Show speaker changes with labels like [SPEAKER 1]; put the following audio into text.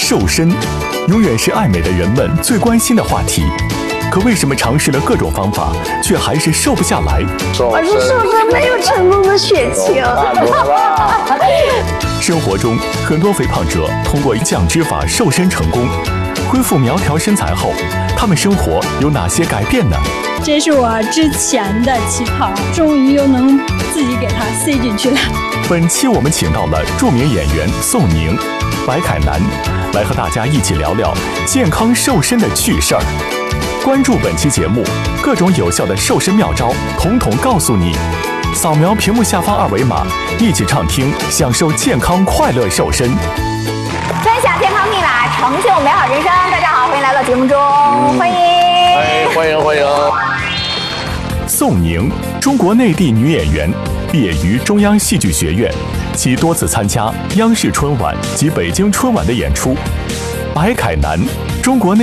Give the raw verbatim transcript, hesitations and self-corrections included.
[SPEAKER 1] 瘦身，永远是爱美的人们最关心的话题。可为什么尝试了各种方法，却还是瘦不下来？
[SPEAKER 2] 而且瘦身没有成功的血清。
[SPEAKER 1] 生活中，很多肥胖者通过降脂法瘦身成功，恢复苗条身材后，他们生活有哪些改变呢？
[SPEAKER 3] 这是我之前的旗袍，终于又能自己给它塞进去了。
[SPEAKER 1] 本期我们请到了著名演员宋宁、白凯南，来和大家一起聊聊健康瘦身的趣事儿。关注本期节目，各种有效的瘦身妙招，统统告诉你。扫描屏幕下方二维码，一起畅听，享受健康快乐瘦身。
[SPEAKER 4] 分享健康密码，成就美好人生。大家好，欢迎来到节目中，欢迎，
[SPEAKER 5] 哎，欢迎欢迎。
[SPEAKER 1] 宋宁，中国内地女演员，毕业于中央戏剧学院，其多次参加央视春晚及北京春晚的演出。白凯南，中国内